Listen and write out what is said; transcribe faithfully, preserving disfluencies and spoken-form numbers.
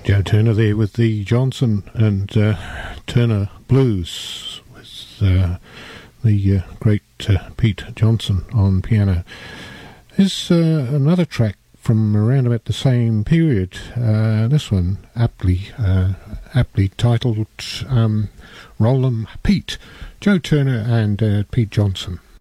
Joe Turner there with the Johnson and uh, Turner Blues with uh, the uh, great uh, Pete Johnson on piano. Here's uh, another track from around about the same period. Uh, this one aptly uh, aptly titled um, Roll 'em Pete. Joe Turner and uh, Pete Johnson.